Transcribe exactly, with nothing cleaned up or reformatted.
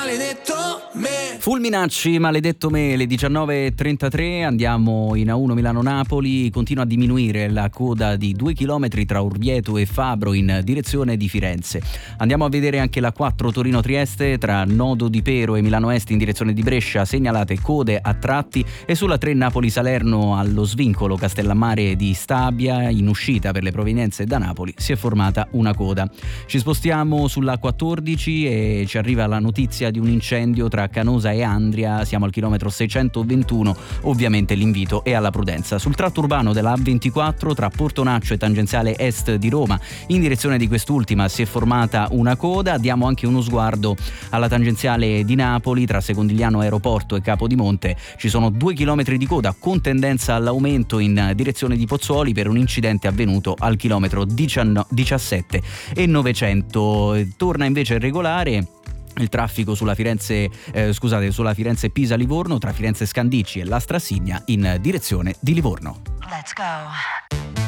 maledetto me. Fulminacci, maledetto me, le diciannove e trentatré, andiamo in A uno Milano-Napoli, continua a diminuire la coda di due chilometri tra Orvieto e Fabro in direzione di Firenze. Andiamo a vedere anche la quattro Torino-Trieste, tra Nodo di Pero e Milano Est in direzione di Brescia, segnalate code a tratti, e sulla tre Napoli-Salerno allo svincolo Castellammare di Stabia, in uscita per le provenienze da Napoli, si è formata una coda. Ci spostiamo sulla quattordici e ci arriva la notizia di un incendio tra Canosa e Andria, siamo al chilometro seicentoventuno, ovviamente l'invito è alla prudenza. Sul tratto urbano della A ventiquattro tra Portonaccio e tangenziale est di Roma, in direzione di quest'ultima si è formata una coda. Diamo anche uno sguardo alla tangenziale di Napoli, tra Secondigliano Aeroporto e Capodimonte ci sono due chilometri di coda con tendenza all'aumento in direzione di Pozzuoli per un incidente avvenuto al chilometro diciassette e novecento. Torna invece regolare il traffico sulla Firenze eh, scusate sulla Firenze Pisa Livorno, tra Firenze Scandicci e Lastra Signa in direzione di Livorno. Let's go.